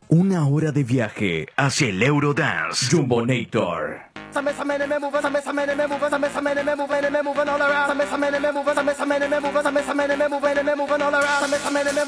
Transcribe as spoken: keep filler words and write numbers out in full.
Una hora de viaje hacia el Eurodance Jumbonator. Some some men me move, some some men me move, some some men me move, and me moving all around. Some some men me move, some some men me move, some some men me move, and me moving all around. Some some men me